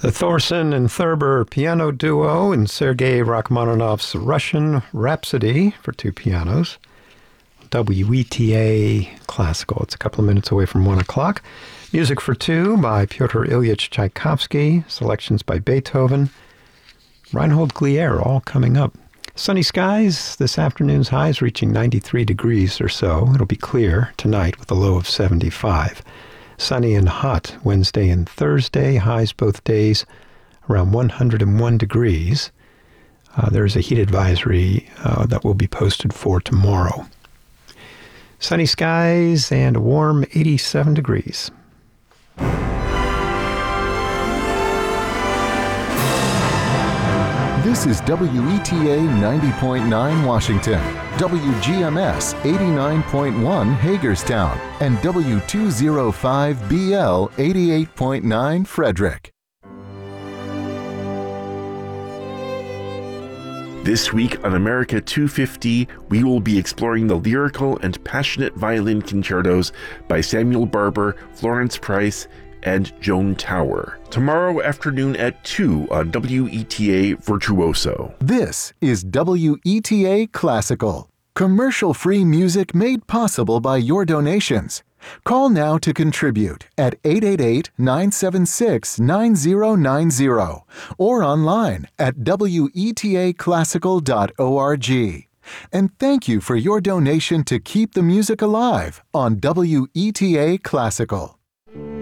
The Thorson and Thurber piano duo and Sergei Rachmaninoff's Russian Rhapsody for two pianos. WETA Classical. It's a couple of minutes away from 1 o'clock. Music for two by Pyotr Ilyich Tchaikovsky. Selections by Beethoven. Reinhold Glier, all coming up. Sunny skies. This afternoon's highs reaching 93 degrees or so. It'll be clear tonight with a low of 75. Sunny and hot Wednesday and Thursday. Highs both days around 101 degrees. There's a heat advisory that will be posted for tomorrow. Sunny skies and a warm 87 degrees. This is WETA 90.9 Washington, WGMS 89.1 Hagerstown, and W205BL 88.9 Frederick. This week on America 250, we will be exploring the lyrical and passionate violin concertos by Samuel Barber, Florence Price, and Joan Tower. Tomorrow afternoon at 2 on WETA Virtuoso. This is WETA Classical, commercial-free music made possible by your donations. Call now to contribute at 888-976-9090 or online at wetaclassical.org. And thank you for your donation to keep the music alive on WETA Classical.